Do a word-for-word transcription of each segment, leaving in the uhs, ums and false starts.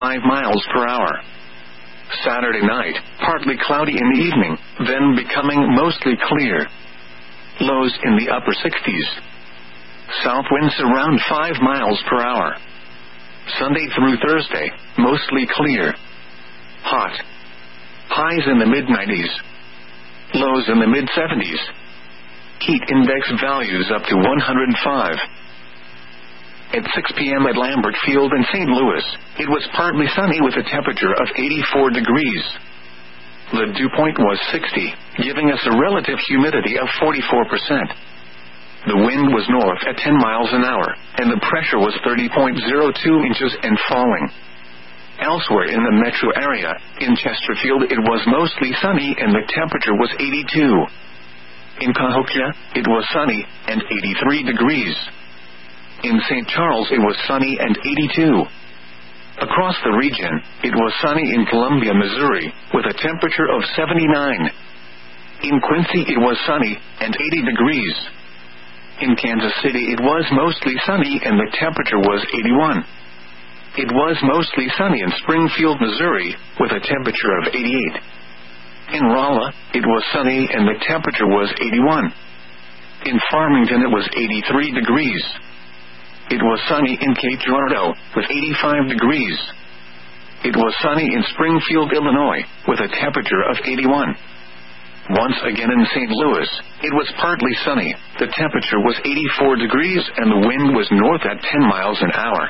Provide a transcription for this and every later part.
five miles per hour. Saturday night, partly cloudy in the evening, then becoming mostly clear. Lows in the upper sixties. South winds around five miles per hour. Sunday through Thursday, mostly clear. Hot. Highs in the mid nineties. Lows in the mid seventies. Heat index values up to one hundred five. At six p.m. at Lambert Field in Saint Louis, it was partly sunny with a temperature of eighty-four degrees. The dew point was sixty, giving us a relative humidity of forty-four percent. The wind was north at ten miles an hour, and the pressure was thirty point zero two inches and falling. Elsewhere in the metro area, in Chesterfield it was mostly sunny and the temperature was eighty-two. In Cahokia, it was sunny and eighty-three degrees. In Saint Charles it was sunny and eighty-two. Across the region, it was sunny in Columbia, Missouri, with a temperature of seventy-nine. In Quincy it was sunny and eighty degrees. In Kansas City it was mostly sunny and the temperature was eighty-one. It was mostly sunny in Springfield, Missouri, with a temperature of eighty-eight. In Rolla, it was sunny and the temperature was eighty-one. In Farmington it was eighty-three degrees. It was sunny in Cape Girardeau, with eighty-five degrees. It was sunny in Springfield, Illinois, with a temperature of eighty-one. Once again in Saint Louis, it was partly sunny, the temperature was eighty-four degrees and the wind was north at ten miles an hour.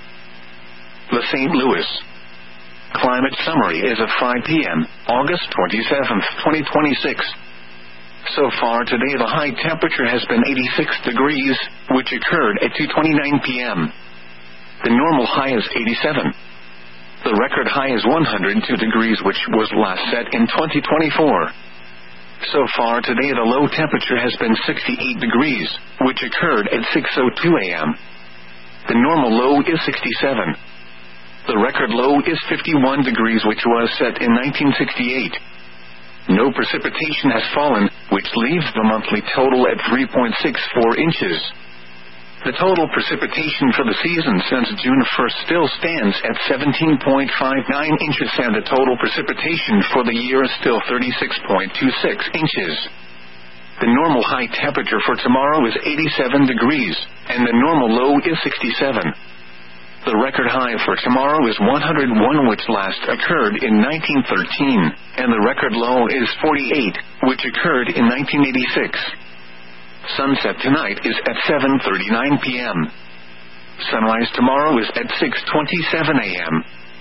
The Saint Louis Climate Summary is of five p.m., August twenty-seventh, twenty twenty-six. So far today the high temperature has been eighty-six degrees, which occurred at two twenty-nine p.m. The normal high is eighty-seven. The record high is one hundred two degrees, which was last set in twenty twenty-four. So far today the low temperature has been sixty-eight degrees, which occurred at six oh two a.m. The normal low is sixty-seven. The record low is fifty-one degrees, which was set in nineteen sixty-eight. No precipitation has fallen, which leaves the monthly total at three point six four inches. The total precipitation for the season since June first still stands at seventeen point five nine inches, and the total precipitation for the year is still thirty-six point two six inches. The normal high temperature for tomorrow is eighty-seven degrees, and the normal low is sixty-seven. The record high for tomorrow is one hundred one, which last occurred in nineteen thirteen, and the record low is forty-eight, which occurred in nineteen eighty-six. Sunset tonight is at seven thirty-nine p.m. Sunrise tomorrow is at six twenty-seven a.m.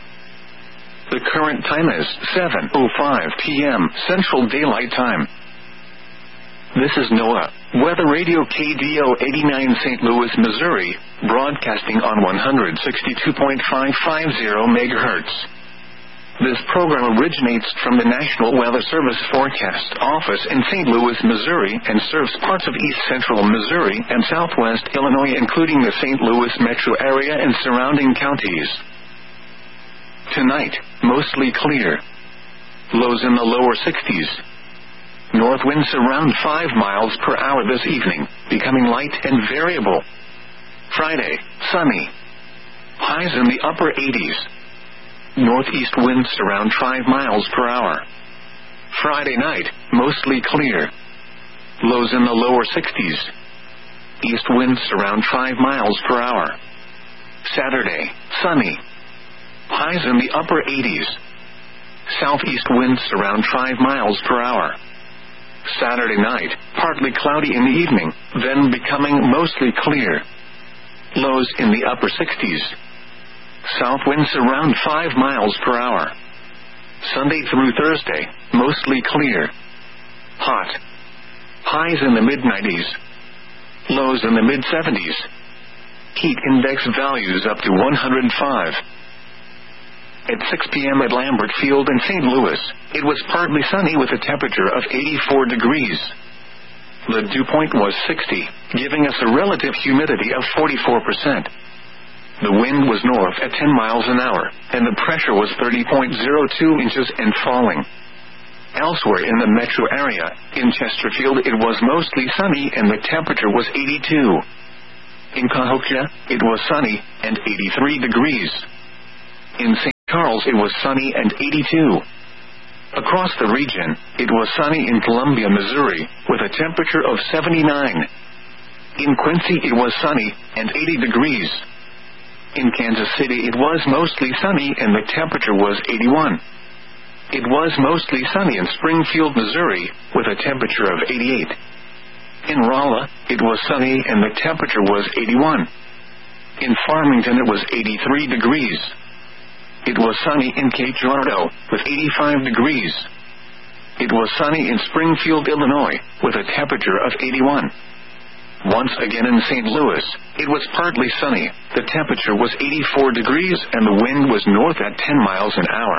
The current time is seven oh five p.m. Central Daylight Time. This is NOAA Weather Radio K D O eighty-nine Saint Louis, Missouri, broadcasting on one sixty-two point five five zero megahertz. This program originates from the National Weather Service Forecast Office in Saint Louis, Missouri, and serves parts of east central Missouri and southwest Illinois, including the Saint Louis metro area and surrounding counties. Tonight, mostly clear. Lows in the lower sixties. North winds around five miles per hour this evening, becoming light and variable. Friday, sunny. Highs in the upper eighties. Northeast winds around five miles per hour. Friday night, mostly clear. Lows in the lower sixties. East winds around five miles per hour. Saturday, sunny. Highs in the upper eighties. Southeast winds around five miles per hour. Saturday night, partly cloudy in the evening, then becoming mostly clear. Lows in the upper sixties. South winds around five miles per hour. Sunday through Thursday, mostly clear. Hot. Highs in the mid nineties. Lows in the mid seventies. Heat index values up to one hundred five. At six p.m. at Lambert Field in Saint Louis, it was partly sunny with a temperature of eighty-four degrees. The dew point was sixty, giving us a relative humidity of forty-four percent. The wind was north at ten miles an hour, and the pressure was thirty point zero two inches and falling. Elsewhere in the metro area, in Chesterfield, it was mostly sunny and the temperature was eighty-two. In Cahokia, it was sunny and eighty-three degrees. In Saint Charles it was sunny and eighty-two. Across the region, it was sunny in Columbia, Missouri, with a temperature of seventy-nine. In Quincy it was sunny and eighty degrees. In Kansas City it was mostly sunny and the temperature was eighty-one. It was mostly sunny in Springfield, Missouri, with a temperature of eighty-eight. In Rolla, it was sunny and the temperature was eighty-one. In Farmington it was eighty-three degrees. It was sunny in Cape Girardeau, with eighty-five degrees. It was sunny in Springfield, Illinois, with a temperature of eighty-one. Once again in Saint Louis, it was partly sunny, the temperature was eighty-four degrees and the wind was north at ten miles an hour.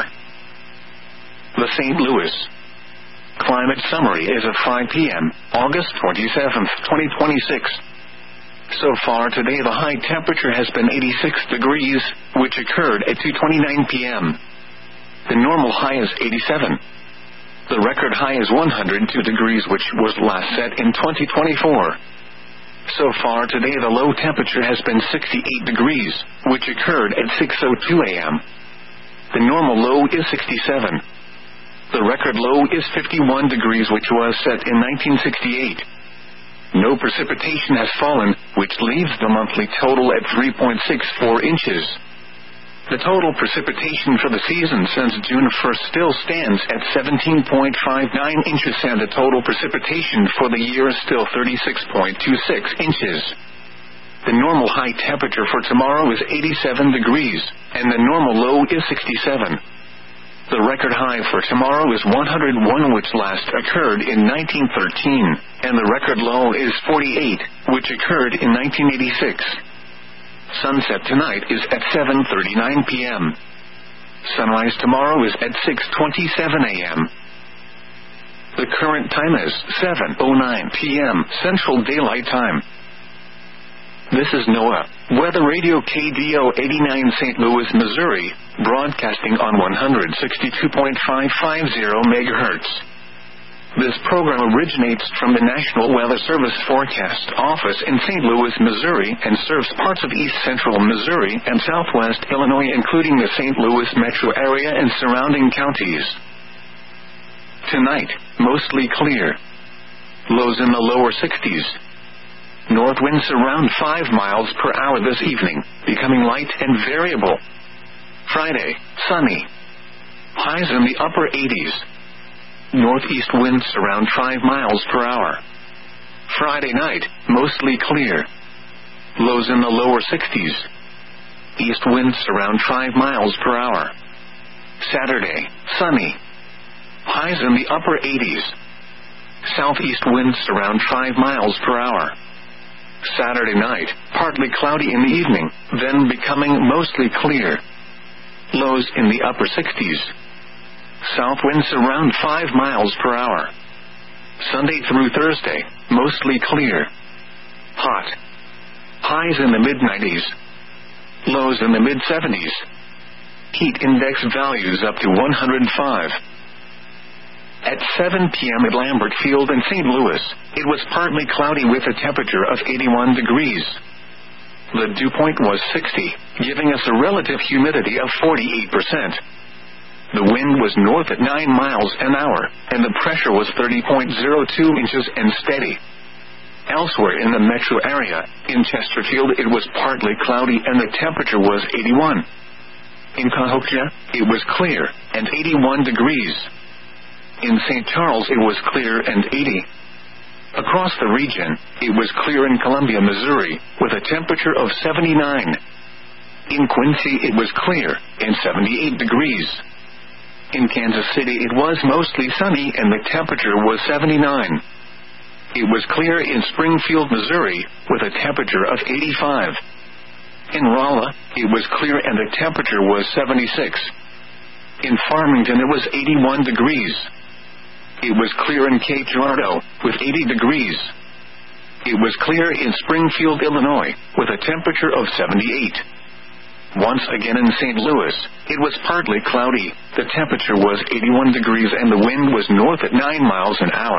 The Saint Louis Climate Summary is at five p.m., August twenty-seventh, twenty twenty-six. So far today the high temperature has been eighty-six degrees, which occurred at two twenty-nine p.m. The normal high is eighty-seven. The record high is one hundred two degrees, which was last set in twenty twenty-four. So far today the low temperature has been sixty-eight degrees, which occurred at six oh two a.m. The normal low is sixty-seven. The record low is fifty-one degrees, which was set in nineteen sixty-eight. No precipitation has fallen, which leaves the monthly total at three point six four inches. The total precipitation for the season since June first still stands at seventeen point five nine inches, and the total precipitation for the year is still thirty-six point two six inches. The normal high temperature for tomorrow is eighty-seven degrees, and the normal low is sixty-seven. The record high for tomorrow is one hundred one, which last occurred in nineteen thirteen, and the record low is forty-eight, which occurred in nineteen eighty-six. Sunset tonight is at seven thirty-nine p.m. Sunrise tomorrow is at six twenty-seven a.m. The current time is seven oh nine p.m. Central Daylight Time. This is NOAA Weather Radio K D O eighty-nine, Saint Louis, Missouri, broadcasting on one hundred sixty-two point five five zero megahertz. This program originates from the National Weather Service Forecast Office in Saint Louis, Missouri, and serves parts of east central Missouri and southwest Illinois, including the Saint Louis metro area and surrounding counties. Tonight, mostly clear. Lows in the lower sixties. North winds around five miles per hour this evening, becoming light and variable. Friday, sunny. Highs in the upper eighties. Northeast winds around five miles per hour. Friday night, mostly clear. Lows in the lower sixties. East winds around five miles per hour. Saturday, sunny. Highs in the upper eighties. Southeast winds around five miles per hour. Saturday night, partly cloudy in the evening, then becoming mostly clear. Lows in the upper sixties. South winds around five miles per hour. Sunday through Thursday, mostly clear. Hot. Highs in the mid nineties. Lows in the mid seventies. Heat index values up to one hundred five. At seven p.m. at Lambert Field in Saint Louis, it was partly cloudy with a temperature of eighty-one degrees. The dew point was sixty, giving us a relative humidity of forty-eight percent. The wind was north at nine miles an hour, and the pressure was thirty point zero two inches and steady. Elsewhere in the metro area, in Chesterfield, it was partly cloudy and the temperature was eighty-one. In Cahokia, it was clear and eighty-one degrees. In Saint Charles it was clear and eighty. Across the region, it was clear in Columbia, Missouri, with a temperature of seventy-nine. In Quincy it was clear and seventy-eight degrees. In Kansas City it was mostly sunny and the temperature was seventy-nine. It was clear in Springfield, Missouri, with a temperature of eighty-five. In Rolla, it was clear and the temperature was seventy-six. In Farmington it was eighty-one degrees. It was clear in Cape Girardeau, with eighty degrees. It was clear in Springfield, Illinois, with a temperature of seventy-eight. Once again in Saint Louis, it was partly cloudy, the temperature was eighty-one degrees and the wind was north at nine miles an hour.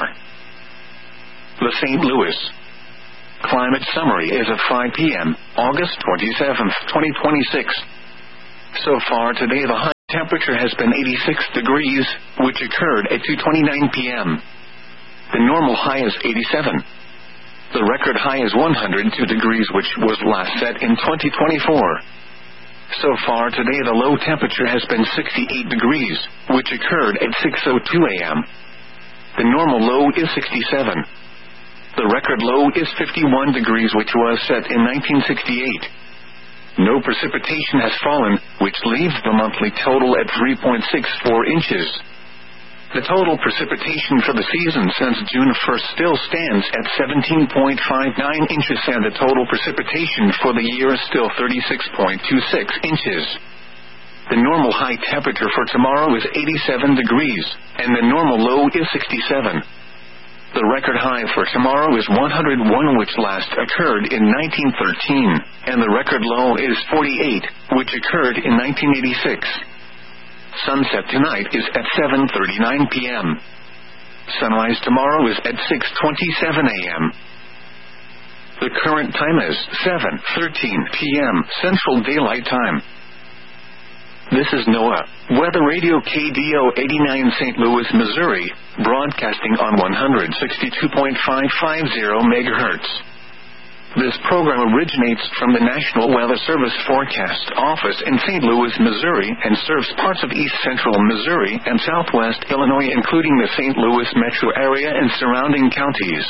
The Saint Louis Climate Summary is at five p.m., August twenty-seventh, twenty twenty-six. So far today the high temperature has been eighty-six degrees, which occurred at two twenty-nine p.m. The normal high is eighty-seven. The record high is one hundred two degrees, which was last set in twenty twenty-four. So far today the low temperature has been sixty-eight degrees, which occurred at six oh two a.m. The normal low is sixty-seven. The record low is fifty-one degrees, which was set in nineteen sixty-eight. No precipitation has fallen, which leaves the monthly total at three point six four inches. The total precipitation for the season since June first still stands at seventeen point five nine inches, and the total precipitation for the year is still thirty-six point two six inches. The normal high temperature for tomorrow is eighty-seven degrees, and the normal low is sixty-seven. The record high for tomorrow is one hundred one, which last occurred in nineteen thirteen, and the record low is forty-eight, which occurred in nineteen eighty-six. Sunset tonight is at seven thirty-nine p.m. Sunrise tomorrow is at six twenty-seven a.m. The current time is seven thirteen p.m. Central Daylight Time. This is NOAA Weather Radio K D O eighty-nine, Saint Louis, Missouri, broadcasting on one sixty-two point five five zero megahertz. This program originates from the National Weather Service Forecast Office in Saint Louis, Missouri, and serves parts of east central Missouri and southwest Illinois, including the Saint Louis metro area and surrounding counties.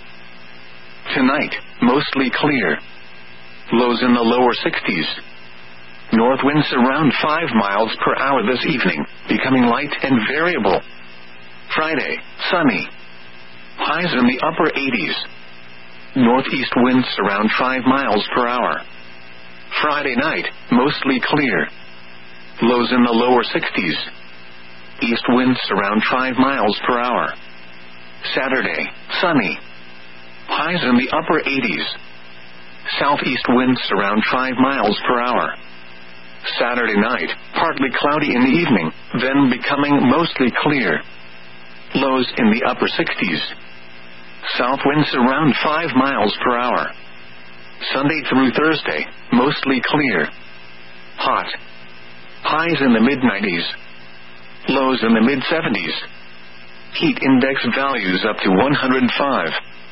Tonight, mostly clear. Lows in the lower sixties. North winds around five miles per hour this evening, becoming light and variable. Friday, sunny. Highs in the upper eighties. Northeast winds around five miles per hour. Friday night, mostly clear. Lows in the lower sixties. East winds around five miles per hour. Saturday, sunny. Highs in the upper eighties. Southeast winds around five miles per hour. Saturday night, partly cloudy in the evening, then becoming mostly clear. Lows in the upper sixties. South winds around five miles per hour. Sunday through Thursday, mostly clear. Hot. Highs in the mid nineties. Lows in the mid seventies. Heat index values up to one hundred five.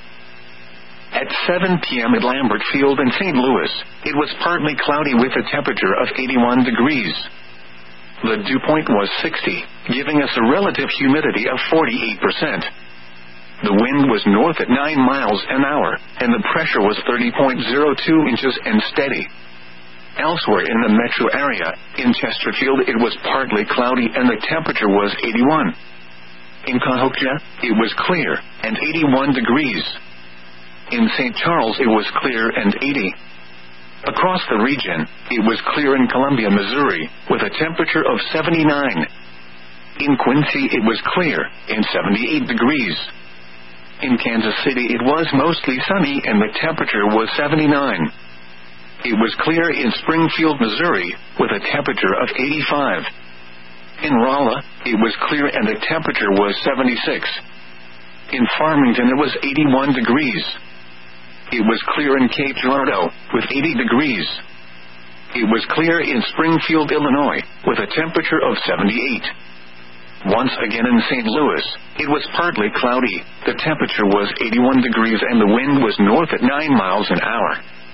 At seven p.m. at Lambert Field in Saint Louis, it was partly cloudy with a temperature of eighty-one degrees. The dew point was sixty, giving us a relative humidity of forty-eight percent. The wind was north at nine miles an hour, and the pressure was thirty point zero two inches and steady. Elsewhere in the metro area, in Chesterfield, it was partly cloudy and the temperature was eighty-one. In Cahokia, it was clear and eighty-one degrees. In Saint Charles, it was clear and eighty. Across the region, it was clear in Columbia, Missouri, with a temperature of seventy-nine. In Quincy, it was clear and seventy-eight degrees. In Kansas City, it was mostly sunny and the temperature was seventy-nine. It was clear in Springfield, Missouri, with a temperature of eighty-five. In Rolla, it was clear and the temperature was seventy-six. In Farmington, it was eighty-one degrees. It was clear in Cape Girardeau, with eighty degrees. It was clear in Springfield, Illinois, with a temperature of seventy-eight. Once again in Saint Louis, it was partly cloudy, the temperature was eighty-one degrees and the wind was north at nine miles an hour.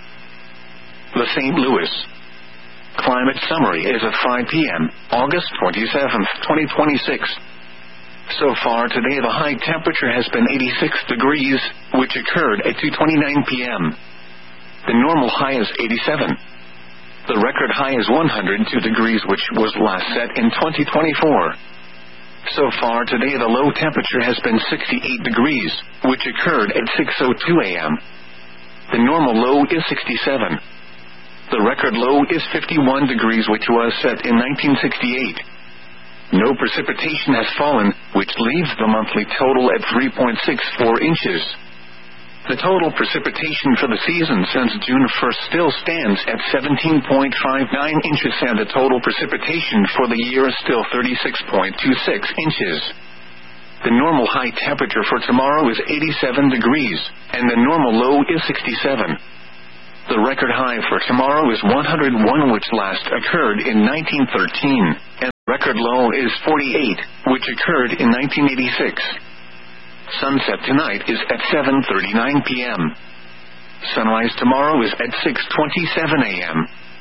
The Saint Louis Climate Summary is at five p.m., August twenty-seventh, twenty twenty-six. So far today the high temperature has been eighty-six degrees, which occurred at two twenty-nine p.m. The normal high is eighty-seven. The record high is one hundred two degrees, which was last set in twenty twenty-four. So far today the low temperature has been sixty-eight degrees, which occurred at six oh two a.m. The normal low is sixty-seven. The record low is fifty-one degrees, which was set in nineteen sixty-eight. No precipitation has fallen, which leaves the monthly total at three point six four inches. The total precipitation for the season since June first still stands at seventeen point five nine inches, and the total precipitation for the year is still thirty-six point two six inches. The normal high temperature for tomorrow is eighty-seven degrees, and the normal low is sixty-seven. The record high for tomorrow is one hundred one, which last occurred in nineteen thirteen, and record low is forty-eight, which occurred in nineteen eighty-six. Sunset tonight is at seven thirty-nine p.m. Sunrise tomorrow is at six twenty-seven a.m.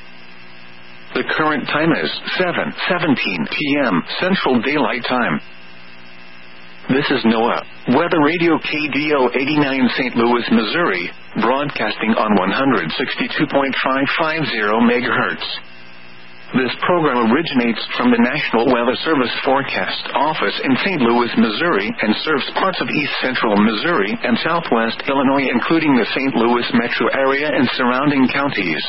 The current time is seven seventeen p.m. Central Daylight Time. This is NOAA Weather Radio K D O eighty-nine Saint Louis, Missouri, broadcasting on one sixty-two point five five zero megahertz. This program originates from the National Weather Service Forecast Office in Saint Louis, Missouri, and serves parts of east central Missouri and southwest Illinois, including the Saint Louis metro area and surrounding counties.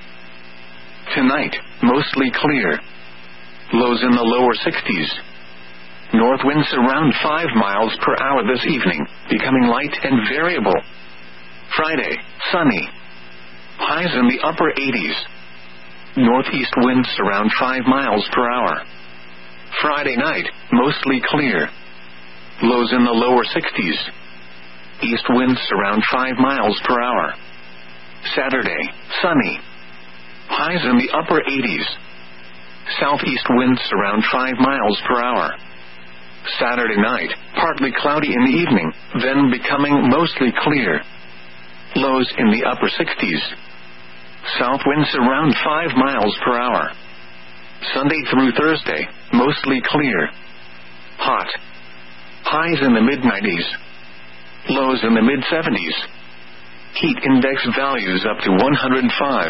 Tonight, mostly clear. Lows in the lower sixties. North winds around five miles per hour this evening, becoming light and variable. Friday, sunny. Highs in the upper eighties. Northeast winds around five miles per hour. Friday night, mostly clear. Lows in the lower sixties. East winds around five miles per hour. Saturday, sunny. Highs in the upper eighties. Southeast winds around five miles per hour. Saturday night, partly cloudy in the evening, then becoming mostly clear. Lows in the upper sixties. South winds around five miles per hour. Sunday through Thursday, mostly clear. Hot. Highs in the mid nineties. Lows in the mid seventies. Heat index values up to one hundred five.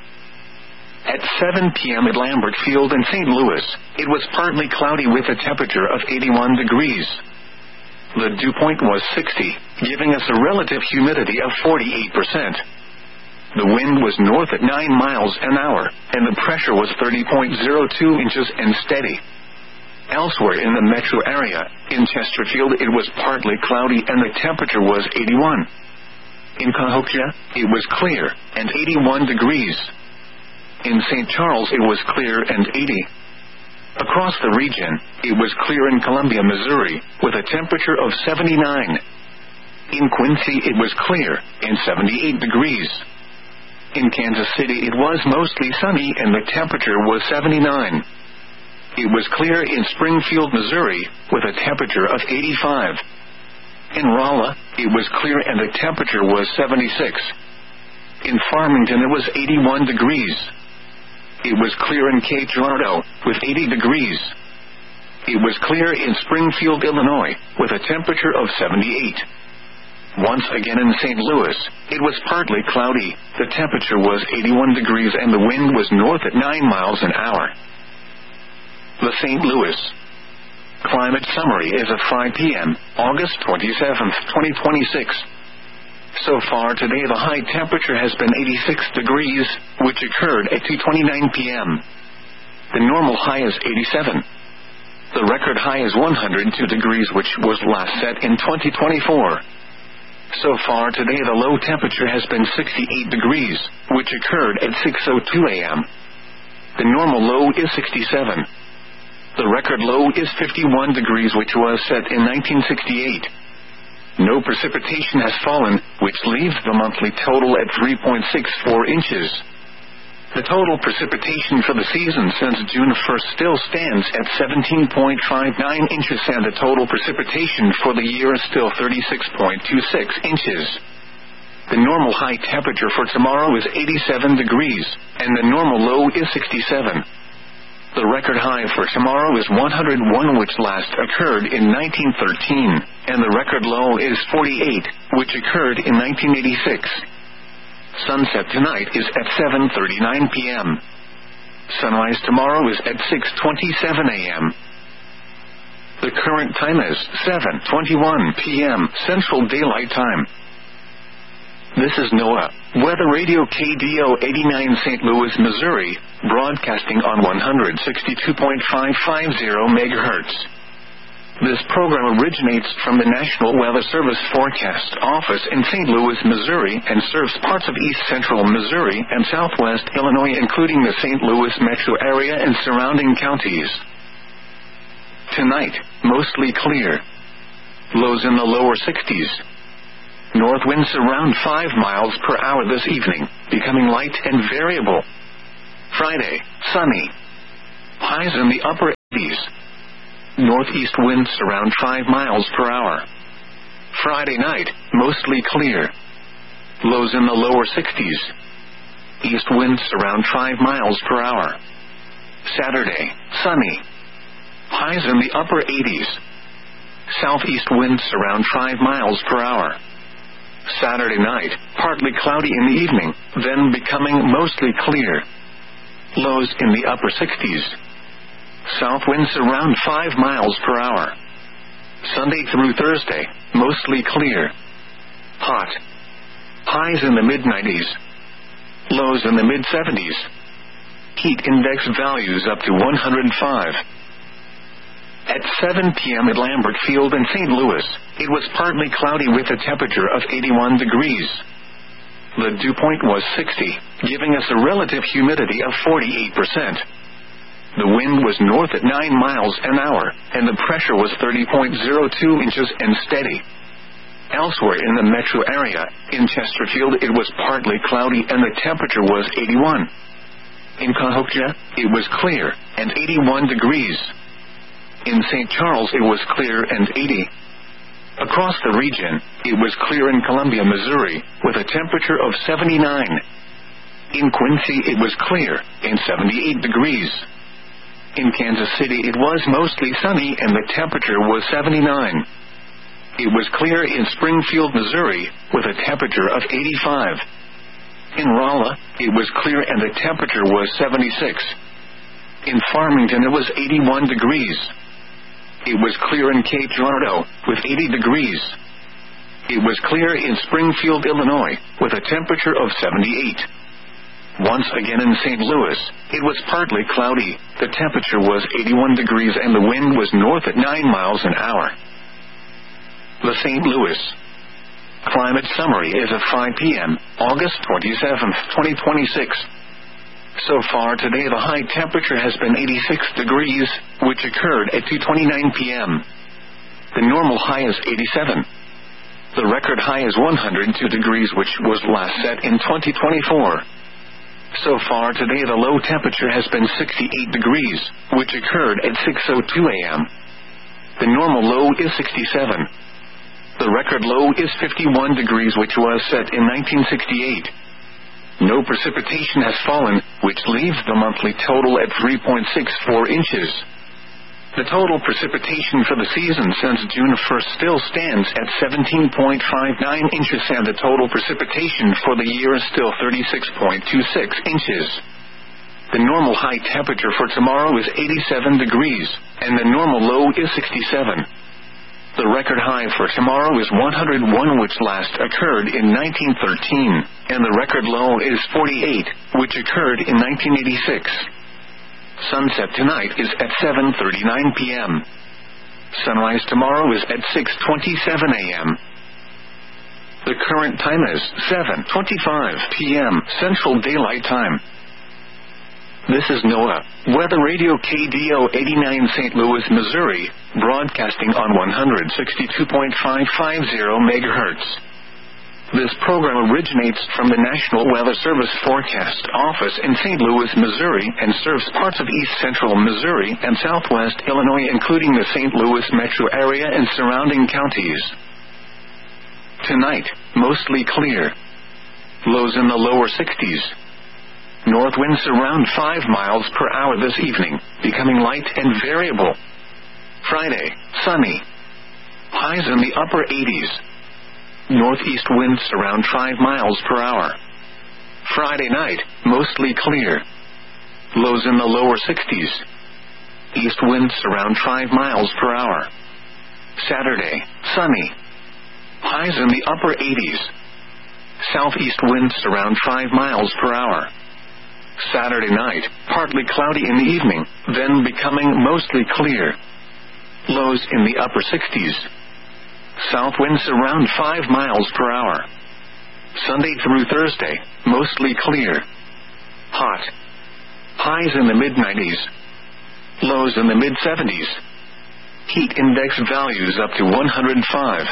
At seven p.m. at Lambert Field in Saint Louis, it was partly cloudy with a temperature of eighty-one degrees. The dew point was sixty, giving us a relative humidity of forty-eight percent. The wind was north at nine miles an hour, and the pressure was thirty point zero two inches and steady. Elsewhere in the metro area, in Chesterfield, it was partly cloudy and the temperature was eighty-one. In Cahokia, it was clear, and eighty-one degrees. In Saint Charles, it was clear and eighty. Across the region, it was clear in Columbia, Missouri, with a temperature of seventy-nine. In Quincy, it was clear, and seventy-eight degrees. In Kansas City, it was mostly sunny and the temperature was seventy-nine. It was clear in Springfield, Missouri, with a temperature of eighty-five. In Rolla, it was clear and the temperature was seventy-six. In Farmington, it was eighty-one degrees. It was clear in Cape Girardeau, with eighty degrees. It was clear in Springfield, Illinois, with a temperature of seventy-eight. Once again in Saint Louis, it was partly cloudy, the temperature was eighty-one degrees and the wind was north at nine miles an hour. The Saint Louis Climate Summary is at five p.m., August twenty-seventh, twenty twenty-six. So far today the high temperature has been eighty-six degrees, which occurred at two twenty-nine p.m. The normal high is eighty-seven. The record high is one hundred two degrees, which was last set in twenty twenty-four. So far today the low temperature has been sixty-eight degrees, which occurred at six oh two a.m. The normal low is sixty-seven. The record low is fifty-one degrees, which was set in nineteen sixty-eight. No precipitation has fallen, which leaves the monthly total at three point six four inches. The total precipitation for the season since June first still stands at seventeen point five nine inches, and the total precipitation for the year is still thirty-six point two six inches. The normal high temperature for tomorrow is eighty-seven degrees, and the normal low is sixty-seven. The record high for tomorrow is one hundred one, which last occurred in nineteen thirteen, and the record low is forty-eight, which occurred in nineteen eighty-six. Sunset tonight is at seven thirty-nine p.m. Sunrise tomorrow is at six twenty-seven a.m. The current time is seven twenty-one p.m. Central Daylight Time. This is NOAA Weather Radio K D O eighty-nine Saint Louis, Missouri, broadcasting on one sixty-two point five five zero megahertz. This program originates from the National Weather Service Forecast Office in Saint Louis, Missouri, and serves parts of east central Missouri and southwest Illinois, including the Saint Louis metro area and surrounding counties. Tonight, mostly clear. Lows in the lower sixties. North winds around five miles per hour this evening, becoming light and variable. Friday, sunny. Highs in the upper eighties. Northeast winds around five miles per hour. Friday night, mostly clear. Lows in the lower sixties. East winds around five miles per hour. Saturday, sunny. Highs in the upper eighties. Southeast winds around five miles per hour. Saturday night, partly cloudy in the evening, then becoming mostly clear. Lows in the upper sixties. South winds around five miles per hour. Sunday through Thursday, mostly clear. Hot. Highs in the mid nineties. Lows in the mid seventies. Heat index values up to one hundred five. At seven p.m. at Lambert Field in Saint Louis, it was partly cloudy with a temperature of eighty-one degrees. The dew point was sixty, giving us a relative humidity of forty-eight percent. The wind was north at nine miles an hour, and the pressure was thirty point zero two inches and steady. Elsewhere in the metro area, in Chesterfield it was partly cloudy and the temperature was eighty-one. In Cahokia, it was clear, and eighty-one degrees. In Saint Charles it was clear and eighty. Across the region, it was clear in Columbia, Missouri, with a temperature of seventy-nine. In Quincy it was clear, and seventy-eight degrees. In Kansas City it was mostly sunny and the temperature was seventy-nine. It was clear in Springfield, Missouri, with a temperature of eighty-five. In Rolla, it was clear and the temperature was seventy-six. In Farmington it was eighty-one degrees. It was clear in Cape Girardeau, with eighty degrees. It was clear in Springfield, Illinois, with a temperature of seventy-eight. Once again in Saint Louis, it was partly cloudy, the temperature was eighty-one degrees and the wind was north at nine miles an hour. The Saint Louis Climate Summary is at five p.m., August twenty-seventh, twenty twenty-six. So far today the high temperature has been eighty-six degrees, which occurred at two twenty-nine p.m. The normal high is eighty-seven. The record high is one hundred two degrees, which was last set in twenty twenty-four. So far today the low temperature has been sixty-eight degrees, which occurred at six oh two a.m. The normal low is sixty-seven. The record low is fifty-one degrees, which was set in nineteen sixty-eight. No precipitation has fallen, which leaves the monthly total at three point six four inches. The total precipitation for the season since June first still stands at seventeen point five nine inches, and the total precipitation for the year is still thirty-six point two six inches. The normal high temperature for tomorrow is eighty-seven degrees, and the normal low is sixty-seven. The record high for tomorrow is one hundred one, which last occurred in nineteen thirteen, and the record low is forty-eight, which occurred in nineteen eighty-six. Sunset tonight is at seven thirty-nine p.m. Sunrise tomorrow is at six twenty-seven a.m. The current time is seven twenty-five p.m. Central Daylight Time. This is NOAA Weather Radio K D O eighty-nine Saint Louis, Missouri, broadcasting on one hundred sixty-two point five five zero megahertz. This program originates from the National Weather Service Forecast Office in Saint Louis, Missouri, and serves parts of east central Missouri and southwest Illinois, including the Saint Louis metro area and surrounding counties. Tonight, mostly clear. Lows in the lower sixties. North winds around five miles per hour this evening, becoming light and variable. Friday, sunny. Highs in the upper eighties. Northeast winds around five miles per hour. Friday night, mostly clear. Lows in the lower sixties. East winds around five miles per hour. Saturday, sunny. Highs in the upper eighties. Southeast winds around five miles per hour. Saturday night, partly cloudy in the evening, then becoming mostly clear. Lows in the upper sixties. South winds around five miles per hour. Sunday through Thursday, mostly clear. Hot. Highs in the mid nineties. Lows in the mid seventies. Heat index values up to one hundred five.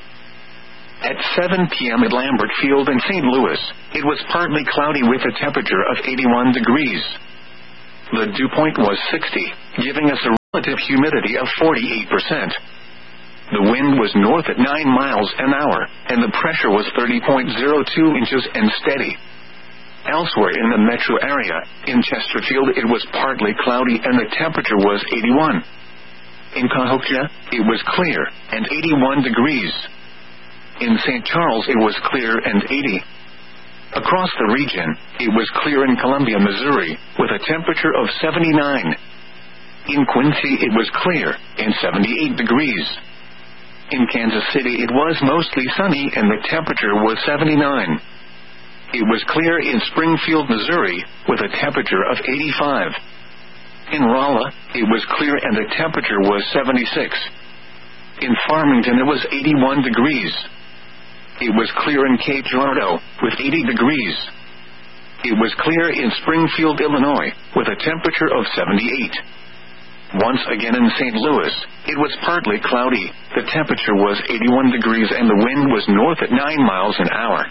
At seven p.m. at Lambert Field in Saint Louis, it was partly cloudy with a temperature of eighty-one degrees. The dew point was sixty, giving us a relative humidity of forty-eight percent. The wind was north at nine miles an hour, and the pressure was thirty point zero two inches and steady. Elsewhere in the metro area, in Chesterfield it was partly cloudy and the temperature was eighty-one. In Cahokia, it was clear, and eighty-one degrees. In Saint Charles it was clear and eighty. Across the region, it was clear in Columbia, Missouri, with a temperature of seventy-nine. In Quincy it was clear, and seventy-eight degrees. In Kansas City it was mostly sunny and the temperature was seventy-nine. It was clear in Springfield, Missouri, with a temperature of eighty-five. In Rolla, it was clear and the temperature was seventy-six. In Farmington it was eighty-one degrees. It was clear in Cape Girardeau, with eighty degrees. It was clear in Springfield, Illinois, with a temperature of seventy-eight. Once again in Saint Louis, it was partly cloudy, the temperature was eighty-one degrees and the wind was north at nine miles an hour.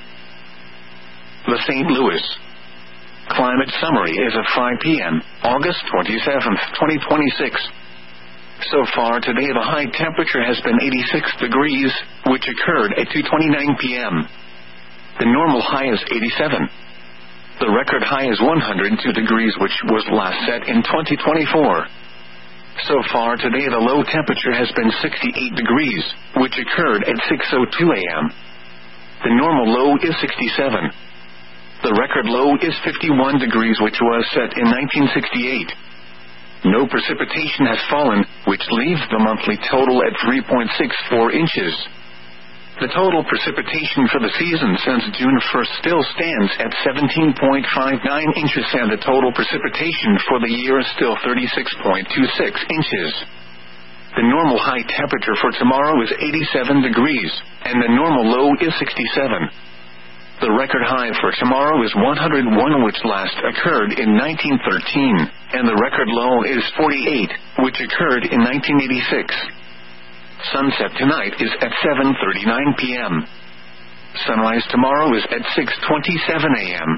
The Saint Louis Climate Summary is at five p.m., August twenty-seventh, twenty twenty-six. So far today the high temperature has been eighty-six degrees, which occurred at two twenty-nine p.m. The normal high is eighty-seven. The record high is one hundred two degrees, which was last set in twenty twenty-four. So far today the low temperature has been sixty-eight degrees, which occurred at six oh two a.m. The normal low is sixty-seven. The record low is fifty-one degrees, which was set in nineteen sixty-eight. No precipitation has fallen, which leaves the monthly total at three point six four inches. The total precipitation for the season since June first still stands at seventeen point five nine inches, and the total precipitation for the year is still thirty-six point two six inches. The normal high temperature for tomorrow is eighty-seven degrees, and the normal low is sixty-seven. The record high for tomorrow is one hundred one, which last occurred in nineteen thirteen, and the record low is forty-eight, which occurred in nineteen eighty-six. Sunset tonight is at seven thirty-nine p.m. Sunrise tomorrow is at six twenty-seven a.m.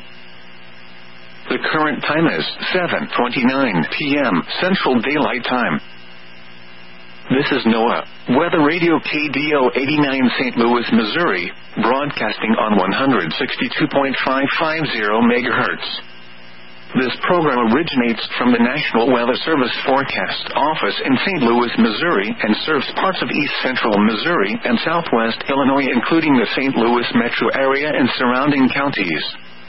The current time is seven twenty-nine p.m. Central Daylight Time. This is NOAA Weather Radio K D O eighty-nine Saint Louis, Missouri, broadcasting on one hundred sixty-two point five five zero megahertz. This program originates from the National Weather Service Forecast Office in Saint Louis, Missouri, and serves parts of east central Missouri and southwest Illinois, including the Saint Louis metro area and surrounding counties.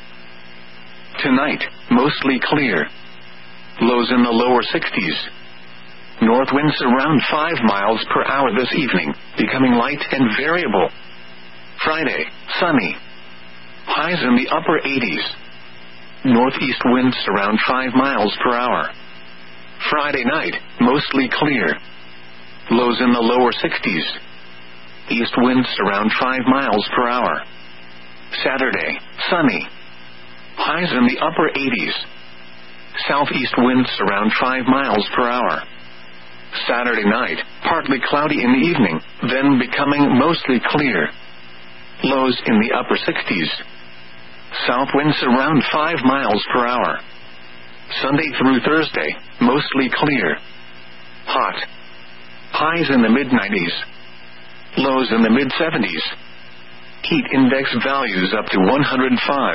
Tonight, mostly clear. Lows in the lower sixties. North winds around five miles per hour this evening, becoming light and variable. Friday, sunny. Highs in the upper eighties. Northeast winds around five miles per hour. Friday night, mostly clear. Lows in the lower sixties. East winds around five miles per hour. Saturday, sunny. Highs in the upper eighties. Southeast winds around five miles per hour. Saturday night, partly cloudy in the evening, then becoming mostly clear. Lows in the upper sixties. South winds around five miles per hour. Sunday through Thursday, mostly clear. Hot. Highs in the mid nineties. Lows in the mid seventies. Heat index values up to one hundred five.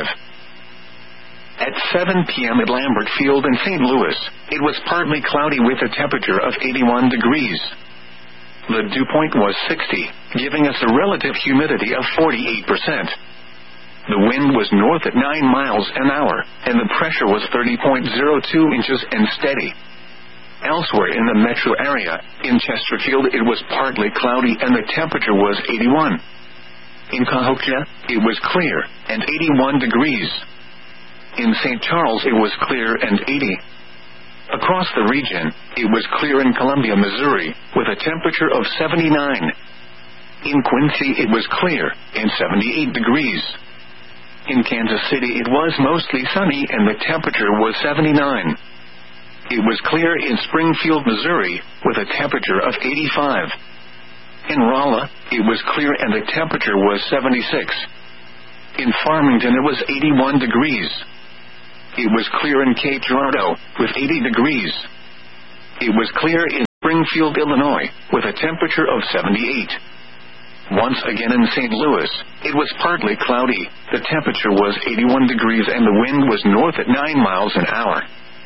At seven p.m. at Lambert Field in Saint Louis, it was partly cloudy with a temperature of eighty-one degrees. The dew point was sixty, giving us a relative humidity of forty-eight percent. The wind was north at nine miles an hour, and the pressure was thirty point zero two inches and steady. Elsewhere in the metro area, in Chesterfield it was partly cloudy and the temperature was eighty-one. In Cahokia, it was clear, and eighty-one degrees. In Saint Charles it was clear and eighty. Across the region, it was clear in Columbia, Missouri, with a temperature of seventy-nine. In Quincy it was clear, and seventy-eight degrees. In Kansas City it was mostly sunny and the temperature was seventy-nine. It was clear in Springfield, Missouri, with a temperature of eighty-five. In Rolla, it was clear and the temperature was seventy-six. In Farmington it was eighty-one degrees. It was clear in Cape Girardeau, with eighty degrees. It was clear in Springfield, Illinois, with a temperature of seventy-eight. Once again in Saint Louis, it was partly cloudy. The temperature was eighty-one degrees and the wind was north at nine miles an hour.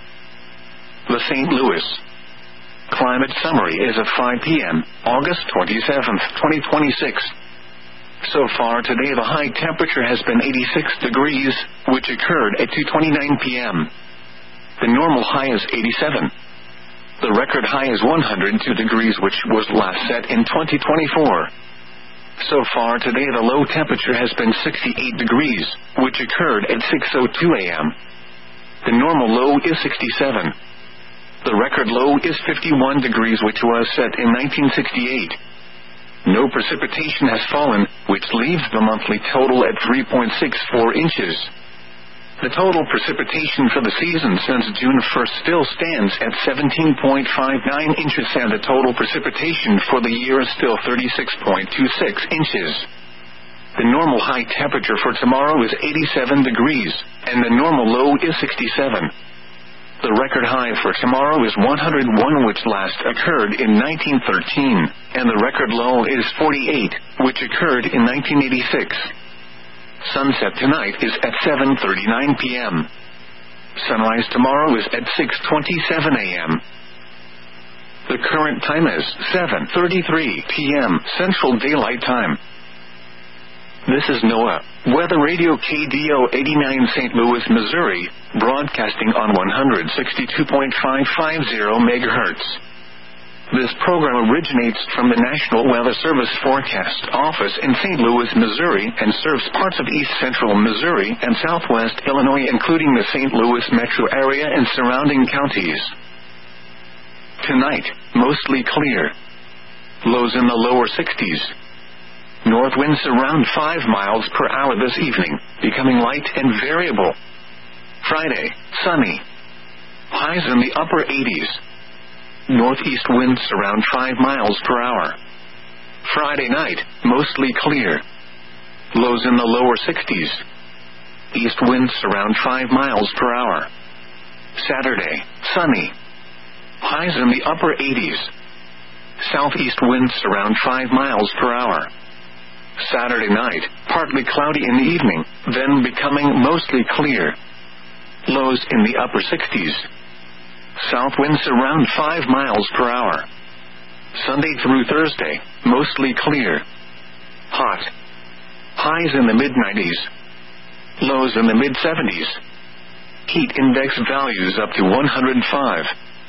The Saint Louis climate summary is of five p.m., August twenty-seventh, twenty twenty-six. So far today the high temperature has been eighty-six degrees, which occurred at two twenty-nine p.m. The normal high is eighty-seven. The record high is one hundred two degrees, which was last set in twenty twenty-four. So far today the low temperature has been sixty-eight degrees, which occurred at six oh two a.m. The normal low is sixty-seven. The record low is fifty-one degrees, which was set in nineteen sixty-eight. No precipitation has fallen, which leaves the monthly total at three point six four inches. The total precipitation for the season since June first still stands at seventeen point five nine inches, and the total precipitation for the year is still thirty-six point two six inches. The normal high temperature for tomorrow is eighty-seven degrees, and the normal low is sixty-seven. The record high for tomorrow is one hundred one, which last occurred in nineteen thirteen, and the record low is forty-eight, which occurred in nineteen eighty-six. Sunset tonight is at seven thirty-nine p.m. Sunrise tomorrow is at six twenty-seven a.m. The current time is seven thirty-three p.m. Central Daylight Time. This is NOAA Weather Radio K D O eighty-nine, Saint Louis, Missouri, broadcasting on one hundred sixty-two point five five zero megahertz. This program originates from the National Weather Service Forecast Office in Saint Louis, Missouri, and serves parts of east central Missouri and southwest Illinois, including the Saint Louis metro area and surrounding counties. Tonight, mostly clear. Lows in the lower sixties. North winds around five miles per hour this evening, becoming light and variable. Friday, sunny. Highs in the upper eighties. Northeast winds around five miles per hour. Friday night, mostly clear. Lows in the lower sixties. East winds around five miles per hour. Saturday, sunny. Highs in the upper eighties. Southeast winds around five miles per hour. Saturday night, partly cloudy in the evening, then becoming mostly clear. Lows in the upper sixties. South winds around five miles per hour. Sunday through Thursday, mostly clear. Hot. Highs in the mid nineties. Lows in the mid seventies. Heat index values up to one hundred five.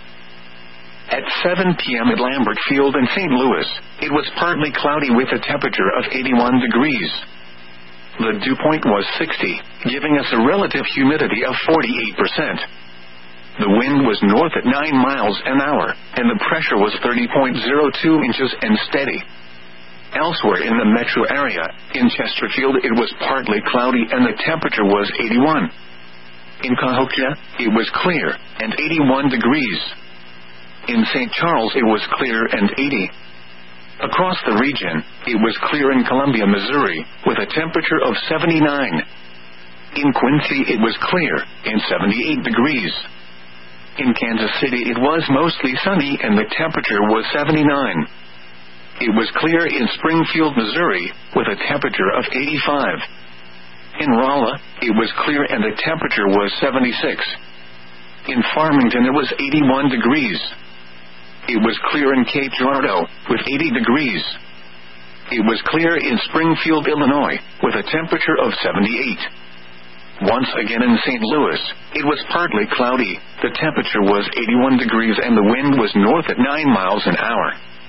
At seven p.m. at Lambert Field in Saint Louis, it was partly cloudy with a temperature of eighty-one degrees. The dew point was sixty, giving us a relative humidity of forty-eight percent. The wind was north at nine miles an hour, and the pressure was thirty point zero two inches and steady. Elsewhere in the metro area, in Chesterfield, it was partly cloudy and the temperature was eighty-one. In Cahokia, it was clear and eighty-one degrees. In Saint Charles, it was clear and eighty. Across the region, it was clear in Columbia, Missouri, with a temperature of seventy-nine. In Quincy, it was clear and seventy-eight degrees. In Kansas City, it was mostly sunny and the temperature was seventy-nine. It was clear in Springfield, Missouri, with a temperature of eighty-five. In Rolla, it was clear and the temperature was seventy-six. In Farmington, it was eighty-one degrees. It was clear in Cape Girardeau, with eighty degrees. It was clear in Springfield, Illinois, with a temperature of seventy-eight. Once again in Saint Louis, it was partly cloudy. The temperature was eighty-one degrees and the wind was north at nine miles an hour.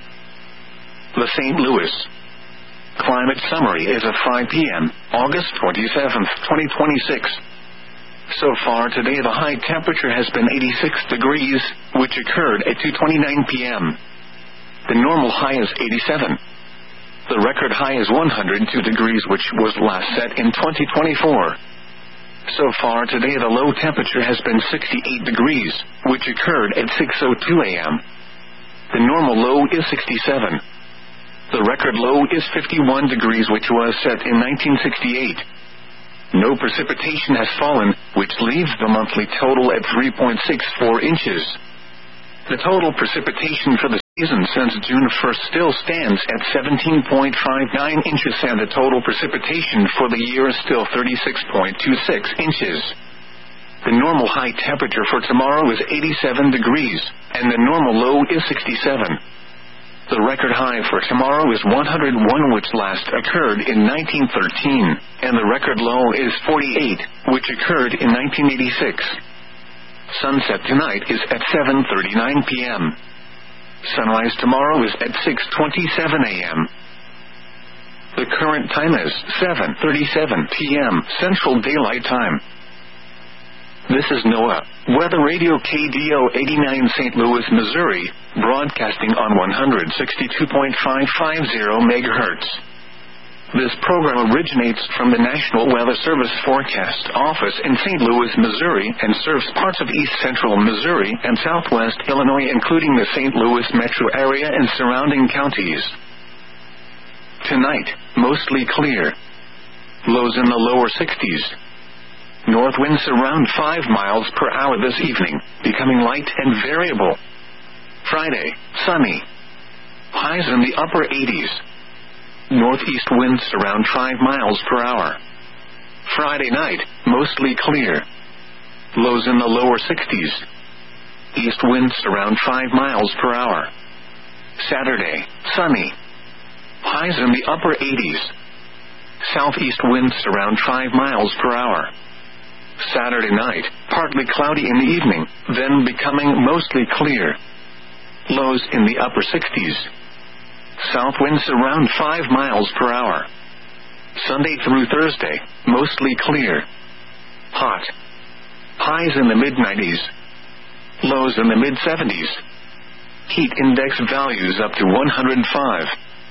The Saint Louis climate summary is of five p.m., August twenty-seventh, twenty twenty-six. So far today the high temperature has been eighty-six degrees, which occurred at two twenty-nine p.m. The normal high is eighty-seven. The record high is one hundred two degrees, which was last set in twenty twenty-four. So far today the low temperature has been sixty-eight degrees, which occurred at six oh two a.m. The normal low is sixty-seven. The record low is fifty-one degrees, which was set in nineteen sixty-eight. No precipitation has fallen, which leaves the monthly total at three point six four inches. The total precipitation for the season since June first still stands at seventeen point five nine inches, and the total precipitation for the year is still thirty-six point two six inches. The normal high temperature for tomorrow is eighty-seven degrees, and the normal low is sixty-seven. The record high for tomorrow is one hundred one, which last occurred in nineteen thirteen, and the record low is forty-eight, which occurred in nineteen eighty-six. Sunset tonight is at seven thirty-nine p.m. Sunrise tomorrow is at six twenty-seven a.m. The current time is seven thirty-seven p.m. Central Daylight Time. This is NOAA Weather Radio K D O eighty-nine, Saint Louis, Missouri, broadcasting on one hundred sixty-two point five five zero megahertz. This program originates from the National Weather Service Forecast Office in Saint Louis, Missouri, and serves parts of east central Missouri and southwest Illinois, including the Saint Louis metro area and surrounding counties. Tonight, mostly clear. Lows in the lower sixties. North winds around five miles per hour this evening, becoming light and variable. Friday, sunny. Highs in the upper eighties. Northeast winds around five miles per hour. Friday night, mostly clear. Lows in the lower sixties. East winds around five miles per hour. Saturday, sunny. Highs in the upper eighties. Southeast winds around five miles per hour. Saturday night, partly cloudy in the evening, then becoming mostly clear. Lows in the upper sixties. South winds around five miles per hour. Sunday through Thursday, mostly clear. Hot. Highs in the mid nineties. Lows in the mid seventies. Heat index values up to one hundred five.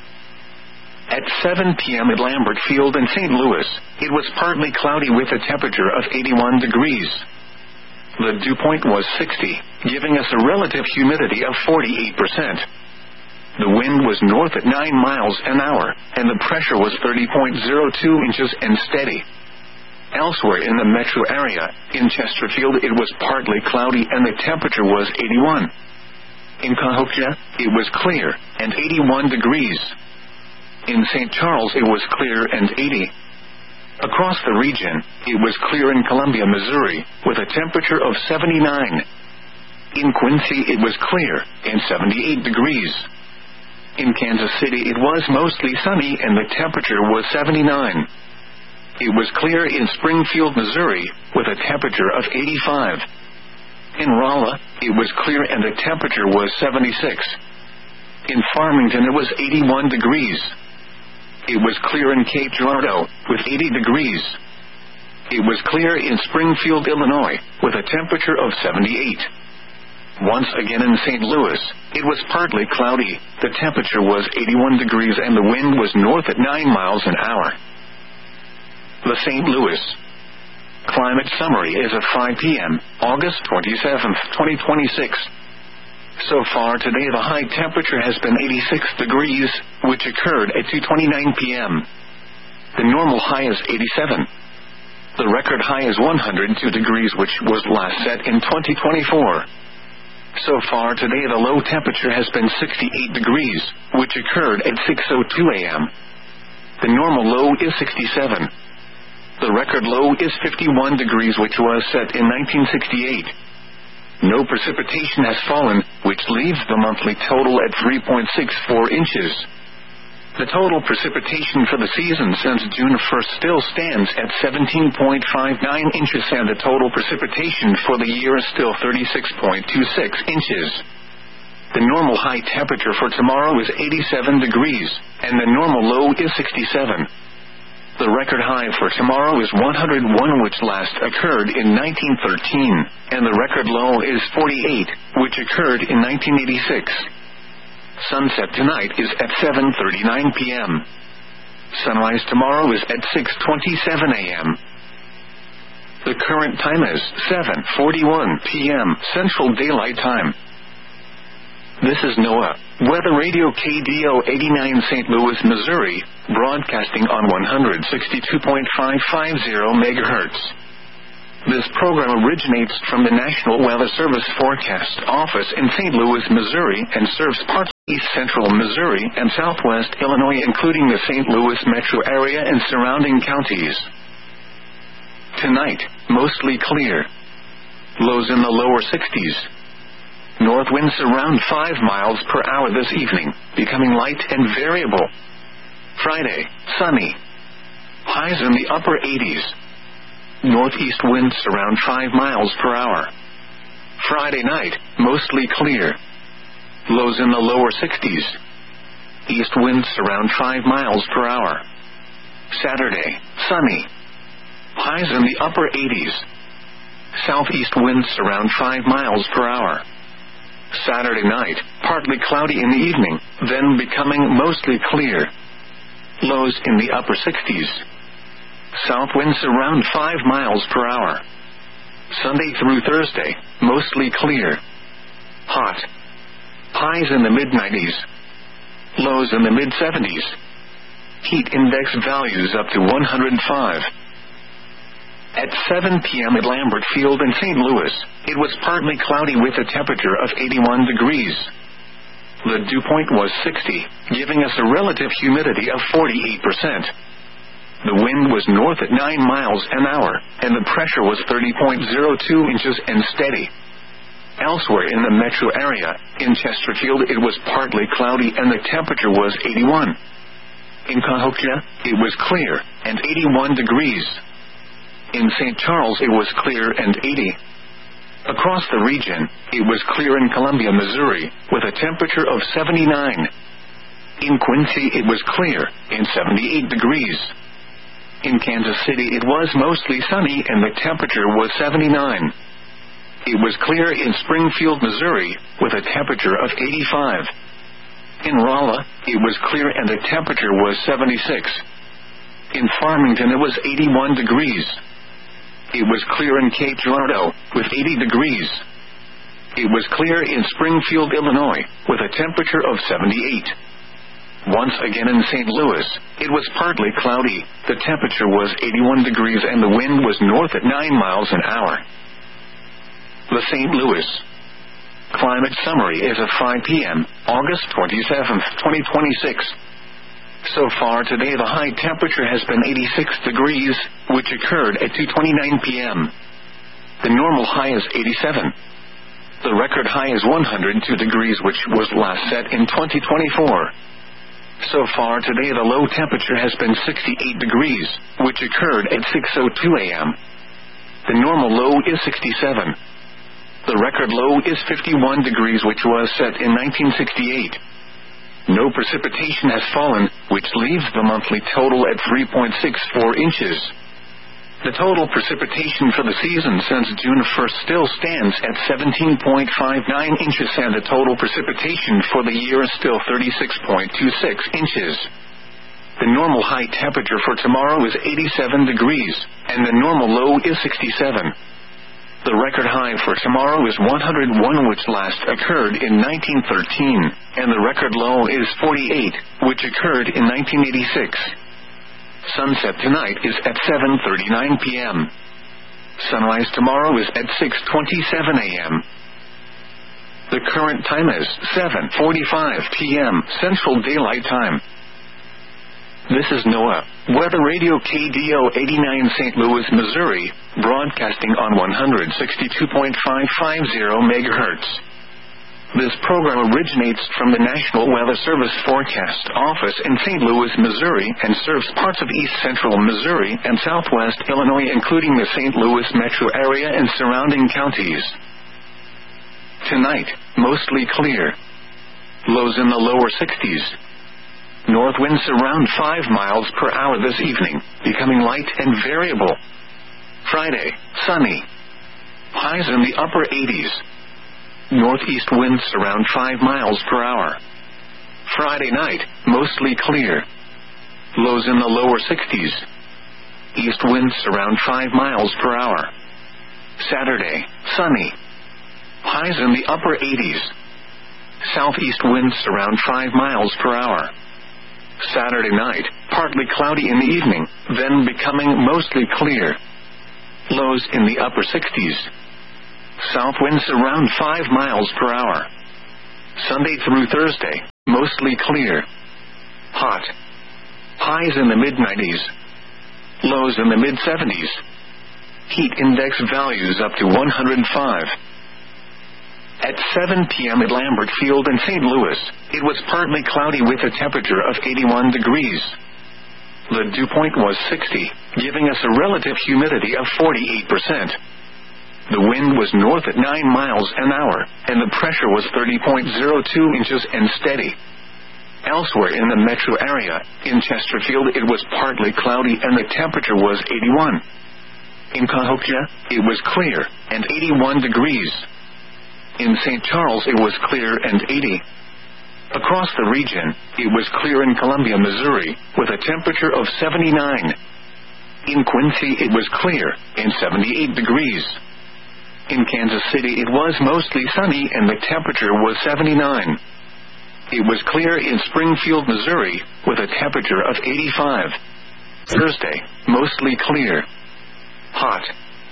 At seven p.m. at Lambert Field in Saint Louis, it was partly cloudy with a temperature of eighty-one degrees. The dew point was sixty, giving us a relative humidity of forty-eight percent. The wind was north at nine miles an hour, and the pressure was thirty point zero two inches and steady. Elsewhere in the metro area, in Chesterfield, it was partly cloudy and the temperature was eighty-one. In Cahokia, it was clear and eighty-one degrees. In Saint Charles, it was clear and eighty. Across the region, it was clear in Columbia, Missouri, with a temperature of seventy-nine. In Quincy, it was clear and seventy-eight degrees. In Kansas City, it was mostly sunny and the temperature was seventy-nine. It was clear in Springfield, Missouri, with a temperature of eighty-five. In Rolla, it was clear and the temperature was seventy-six. In Farmington, it was eighty-one degrees. It was clear in Cape Girardeau, with eighty degrees. It was clear in Springfield, Illinois, with a temperature of seventy-eight. Once again in Saint Louis, it was partly cloudy, the temperature was eighty-one degrees and the wind was north at nine miles an hour. The Saint Louis Climate Summary is at five p.m., August twenty-seventh, twenty twenty-six. So far today, the high temperature has been eighty-six degrees, which occurred at two twenty-nine p.m. The normal high is eighty-seven. The record high is one hundred two degrees, which was last set in twenty twenty-four. So far today, the low temperature has been sixty-eight degrees, which occurred at six oh two a.m. The normal low is sixty-seven. The record low is fifty-one degrees, which was set in nineteen sixty-eight. No precipitation has fallen, which leaves the monthly total at three point six four inches. The total precipitation for the season since June first still stands at seventeen point five nine inches, and the total precipitation for the year is still thirty-six point two six inches. The normal high temperature for tomorrow is eighty-seven degrees, and the normal low is sixty-seven. The record high for tomorrow is one hundred one, which last occurred in nineteen thirteen, and the record low is forty-eight, which occurred in nineteen eighty-six. Sunset tonight is at seven thirty-nine p.m. Sunrise tomorrow is at six twenty-seven a.m. The current time is seven forty-one p.m. Central Daylight Time. This is NOAA Weather Radio K D O eighty-nine, Saint Louis, Missouri, broadcasting on one hundred sixty-two point five five zero megahertz. This program originates from the National Weather Service Forecast Office in Saint Louis, Missouri, and serves parts East Central Missouri and Southwest Illinois, including the Saint Louis metro area and surrounding counties. Tonight, mostly clear. Lows in the lower sixties. North winds around five miles per hour this evening, becoming light and variable. Friday, sunny. Highs in the upper eighties. Northeast winds around five miles per hour. Friday night, mostly clear. Lows in the lower sixties. East winds around five miles per hour. Saturday, sunny. Highs in the upper eighties. Southeast winds around five miles per hour. Saturday night, partly cloudy in the evening, then becoming mostly clear. Lows in the upper sixties. South winds around five miles per hour. Sunday through Thursday, mostly clear. Hot. Highs in the mid nineties. Lows in the mid seventies. Heat index values up to one hundred five. At seven p.m. at Lambert Field in Saint Louis, it was partly cloudy with a temperature of eighty-one degrees. The dew point was sixty, giving us a relative humidity of forty-eight percent. The wind was north at nine miles an hour, and the pressure was thirty point zero two inches and steady. Elsewhere in the metro area, in Chesterfield it was partly cloudy and the temperature was eighty-one. In Cahokia, it was clear, and eighty-one degrees. In Saint Charles it was clear and eighty. Across the region, it was clear in Columbia, Missouri, with a temperature of seventy-nine. In Quincy it was clear, and seventy-eight degrees. In Kansas City it was mostly sunny and the temperature was seventy-nine. It was clear in Springfield, Missouri, with a temperature of eighty-five. In Rolla, it was clear and the temperature was seventy-six. In Farmington it was eighty-one degrees. It was clear in Cape Girardeau, with eighty degrees. It was clear in Springfield, Illinois, with a temperature of seventy-eight. Once again in Saint Louis, it was partly cloudy, the temperature was eighty-one degrees and the wind was north at nine miles an hour. The Saint Louis Climate Summary is at five p.m., August twenty-seventh, twenty twenty-six. So far today the high temperature has been eighty-six degrees, which occurred at two twenty-nine p.m. The normal high is eighty-seven. The record high is one hundred two degrees, which was last set in twenty twenty-four. So far today the low temperature has been sixty-eight degrees, which occurred at six oh two a.m. The normal low is sixty-seven. The record low is fifty-one degrees, which was set in nineteen sixty-eight. No precipitation has fallen, which leaves the monthly total at three point six four inches. The total precipitation for the season since June first still stands at seventeen point five nine inches, and the total precipitation for the year is still thirty-six point two six inches. The normal high temperature for tomorrow is eighty-seven degrees, and the normal low is sixty-seven. The record high for tomorrow is one hundred one, which last occurred in nineteen thirteen, and the record low is forty-eight, which occurred in nineteen eighty-six. Sunset tonight is at seven thirty-nine p.m. Sunrise tomorrow is at six twenty-seven a.m. The current time is seven forty-five p.m. Central Daylight Time. This is NOAA Weather Radio K D O eighty-nine Saint Louis, Missouri, broadcasting on one sixty-two point five five zero megahertz. This program originates from the National Weather Service Forecast Office in Saint Louis, Missouri, and serves parts of east central Missouri and southwest Illinois, including the Saint Louis metro area and surrounding counties. Tonight, mostly clear. Lows in the lower sixties. North winds around five miles per hour this evening, becoming light and variable. Friday, sunny. Highs in the upper eighties. Northeast winds around five miles per hour. Friday night, mostly clear. Lows in the lower sixties. East winds around five miles per hour. Saturday, sunny. Highs in the upper eighties. Southeast winds around five miles per hour. Saturday night, partly cloudy in the evening, then becoming mostly clear. Lows in the upper sixties. South winds around five miles per hour. Sunday through Thursday, mostly clear. Hot. Highs in the mid nineties. Lows in the mid seventies. Heat index values up to one hundred five. At seven p.m. at Lambert Field in Saint Louis, it was partly cloudy with a temperature of eighty-one degrees. The dew point was sixty, giving us a relative humidity of forty-eight percent. The wind was north at nine miles an hour, and the pressure was thirty point zero two inches and steady. Elsewhere in the metro area, in Chesterfield it was partly cloudy and the temperature was eighty-one. In Cahokia, it was clear, and eighty-one degrees. In Saint Charles it was clear and eighty. Across the region, it was clear in Columbia, Missouri, with a temperature of seventy-nine. In Quincy it was clear, and seventy-eight degrees. In Kansas City it was mostly sunny and the temperature was seventy-nine. It was clear in Springfield, Missouri, with a temperature of eighty-five. Thursday, mostly clear. Hot.